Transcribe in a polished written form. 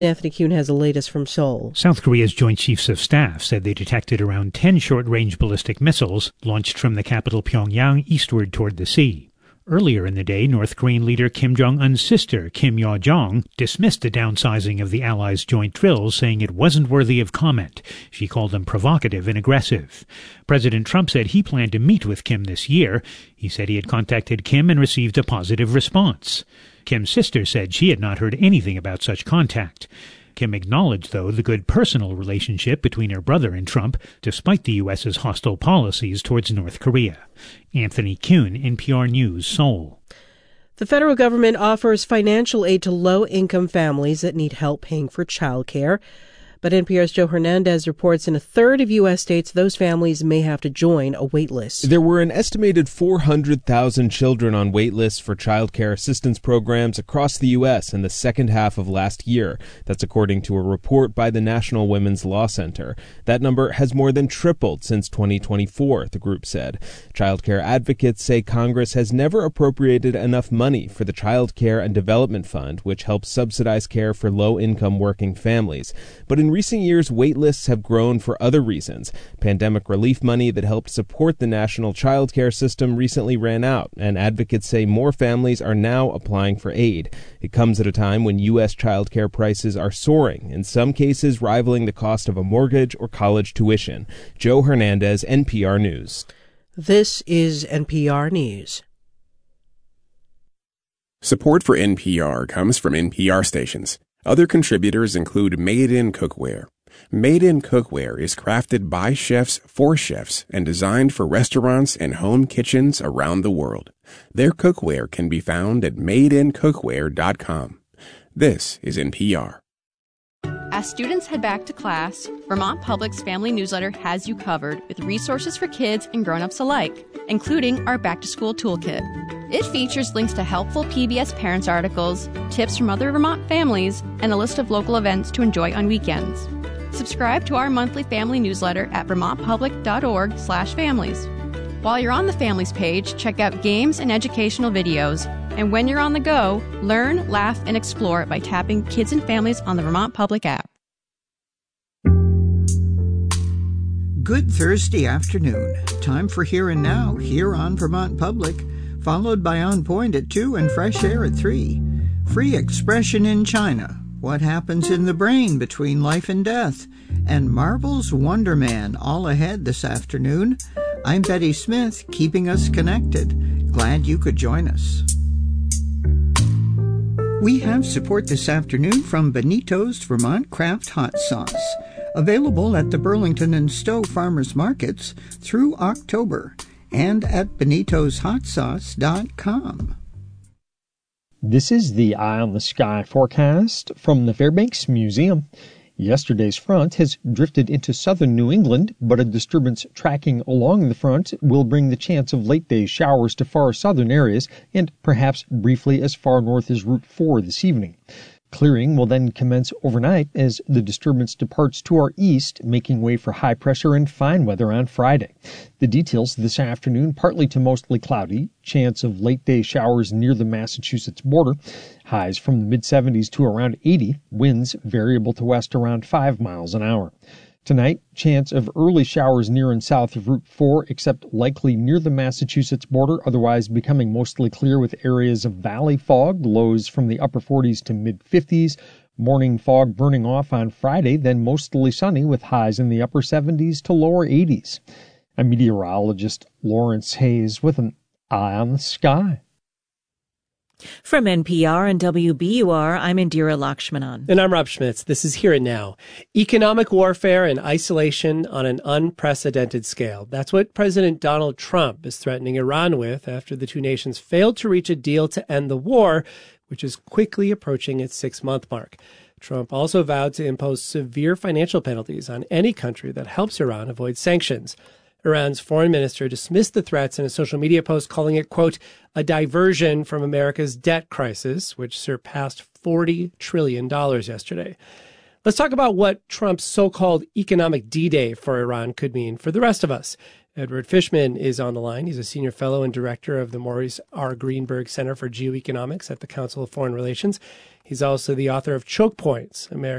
Anthony Kuhn has the latest from Seoul. South Korea's Joint Chiefs of Staff said they detected around 10 short-range ballistic missiles launched from the capital Pyongyang eastward toward the sea. Earlier in the day, North Korean leader Kim Jong-un's sister, Kim Yo-jong, dismissed the downsizing of the Allies' joint drills, saying it wasn't worthy of comment. She called them provocative and aggressive. President Trump said he planned to meet with Kim this year. He said he had contacted Kim and received a positive response. Kim's sister said she had not heard anything about such contact. Kim acknowledged, though, the good personal relationship between her brother and Trump, despite the U.S.'s hostile policies towards North Korea. Anthony Kuhn, NPR News, Seoul. The federal government offers financial aid to low-income families that need help paying for childcare. But NPR's Joe Hernandez reports in a third of U.S. states, those families may have to join a wait list. There were an estimated 400,000 children on wait lists for child care assistance programs across the U.S. in the second half of last year. That's according to a report by the National Women's Law Center. That number has more than tripled since 2024, the group said. Child care advocates say Congress has never appropriated enough money for the Child Care and Development Fund, which helps subsidize care for low-income working families. But in recent years, wait lists have grown for other reasons. Pandemic relief money that helped support the national child care system recently ran out, and advocates say more families are now applying for aid. It comes at a time when U.S. child care prices are soaring, in some cases rivaling the cost of a mortgage or college tuition. Joe Hernandez, NPR News. This is NPR News. Support for NPR comes from NPR stations. Other contributors include Made In Cookware. Made In Cookware is crafted by chefs for chefs and designed for restaurants and home kitchens around the world. Their cookware can be found at madeincookware.com. This is NPR. As students head back to class, Vermont Public's Family Newsletter has you covered with resources for kids and grown-ups alike, including our back-to-school toolkit. It features links to helpful PBS Parents articles, tips from other Vermont families, and a list of local events to enjoy on weekends. Subscribe to our monthly family newsletter at vermontpublic.org/families. While you're on the Families page, check out games and educational videos. And when you're on the go, learn, laugh, and explore by tapping Kids and Families on the Vermont Public app. Good Thursday afternoon. Time for Here and Now here on Vermont Public, followed by On Point at 2 and Fresh Air at 3. Free expression in China. What happens in the brain between life and death? And Marvel's Wonder Man all ahead this afternoon. I'm Betty Smith, keeping us connected. Glad you could join us. We have support this afternoon from Benito's Vermont Craft Hot Sauce, available at the Burlington and Stowe Farmers Markets through October, and at benitoshotsauce.com. This is the Eye on the Sky forecast from the Fairbanks Museum. Yesterday's front has drifted into southern New England, but a disturbance tracking along the front will bring the chance of late-day showers to far southern areas and perhaps briefly as far north as Route 4 this evening. Clearing will then commence overnight as the disturbance departs to our east, making way for high pressure and fine weather on Friday. The details this afternoon: partly to mostly cloudy, chance of late-day showers near the Massachusetts border, highs from the mid-70s to around 80, winds variable to west around 5 miles an hour. Tonight, chance of early showers near and south of Route 4, except likely near the Massachusetts border, otherwise becoming mostly clear with areas of valley fog, lows from the upper 40s to mid-50s. Morning fog burning off on Friday, then mostly sunny with highs in the upper 70s to lower 80s. I'm meteorologist Lawrence Hayes with an Eye on the Sky. From NPR and WBUR, I'm Indira Lakshmanan. And I'm Rob Schmitz. This is Here and Now. Economic warfare and isolation on an unprecedented scale. That's what President Donald Trump is threatening Iran with after the two nations failed to reach a deal to end the war, which is quickly approaching its 6-month mark. Trump also vowed to impose severe financial penalties on any country that helps Iran avoid sanctions. Iran's foreign minister dismissed the threats in a social media post, calling it, quote, a diversion from America's debt crisis, which surpassed $40 trillion yesterday. Let's talk about what Trump's so-called economic D-Day for Iran could mean for the rest of us. Edward Fishman is on the line. He's a senior fellow and director of the Maurice R. Greenberg Center for Geoeconomics at the Council of Foreign Relations. He's also the author of Choke Points, America's